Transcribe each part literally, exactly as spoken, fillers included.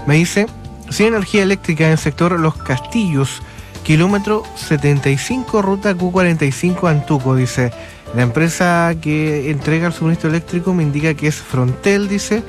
Me dice, sin energía eléctrica en el sector Los Castillos, kilómetro setenta y cinco, ruta Q cuarenta y cinco Antuco, dice. La empresa que entrega el suministro eléctrico me indica que es Frontel, dice.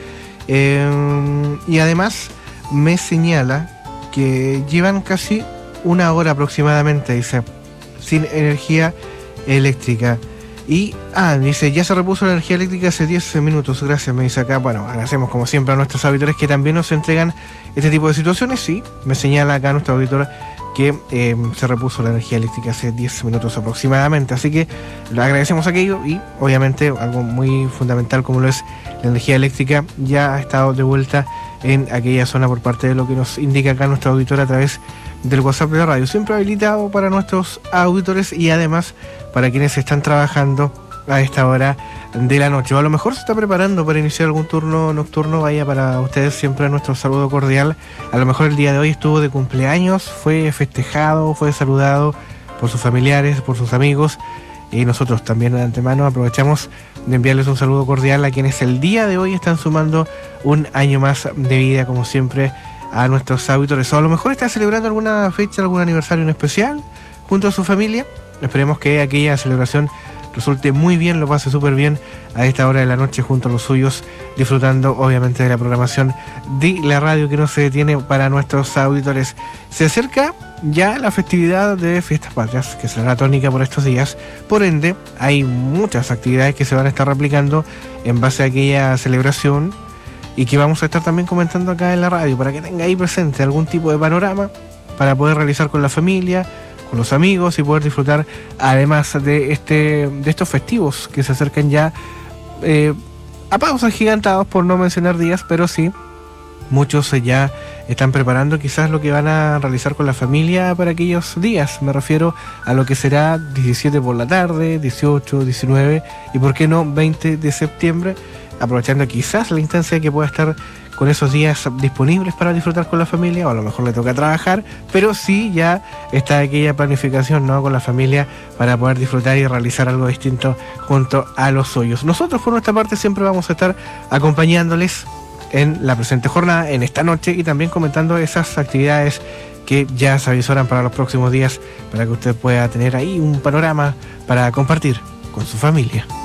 Eh, y además me señala que llevan casi una hora aproximadamente, dice, sin energía eléctrica. Y, ah, dice, ya se repuso la energía eléctrica hace diez minutos, gracias, me dice acá. Bueno, agradecemos como siempre a nuestros auditores que también nos entregan este tipo de situaciones. Sí, me señala acá nuestro auditor que eh, se repuso la energía eléctrica hace diez minutos aproximadamente. Así que le agradecemos aquello y, obviamente, algo muy fundamental como lo es la energía eléctrica, ya ha estado de vuelta en aquella zona por parte de lo que nos indica acá nuestro auditor a través del WhatsApp de la radio, siempre habilitado para nuestros auditores y además para quienes están trabajando a esta hora de la noche, o a lo mejor se está preparando para iniciar algún turno nocturno. Vaya, para ustedes siempre nuestro saludo cordial. A lo mejor el día de hoy estuvo de cumpleaños, fue festejado, fue saludado por sus familiares, por sus amigos, y nosotros también de antemano aprovechamos de enviarles un saludo cordial a quienes el día de hoy están sumando un año más de vida, como siempre, a nuestros auditores. O a lo mejor está celebrando alguna fecha, algún aniversario en especial junto a su familia. Esperemos que aquella celebración resulte muy bien, lo pase súper bien a esta hora de la noche junto a los suyos, disfrutando obviamente de la programación de la radio que no se detiene para nuestros auditores. Se acerca ya la festividad de Fiestas Patrias, que será la tónica por estos días. Por ende, hay muchas actividades que se van a estar replicando en base a aquella celebración y que vamos a estar también comentando acá en la radio para que tenga ahí presente algún tipo de panorama para poder realizar con la familia, con los amigos y poder disfrutar además de este de estos festivos que se acercan ya eh, a pasos agigantados, por no mencionar días, pero sí muchos ya están preparando quizás lo que van a realizar con la familia para aquellos días. Me refiero a lo que será diecisiete por la tarde, dieciocho, diecinueve y por qué no veinte de septiembre, aprovechando quizás la instancia que pueda estar con esos días disponibles para disfrutar con la familia, o a lo mejor le toca trabajar, pero sí ya está aquella planificación, ¿no?, con la familia para poder disfrutar y realizar algo distinto junto a los suyos. Nosotros por nuestra parte siempre vamos a estar acompañándoles en la presente jornada, en esta noche, y también comentando esas actividades que ya se avisoran para los próximos días, para que usted pueda tener ahí un panorama para compartir con su familia.